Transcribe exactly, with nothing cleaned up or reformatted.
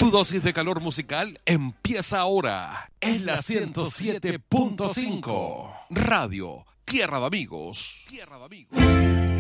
Tu dosis de calor musical empieza ahora en la ciento siete punto cinco. Radio Tierra de Amigos. Tierra de Amigos.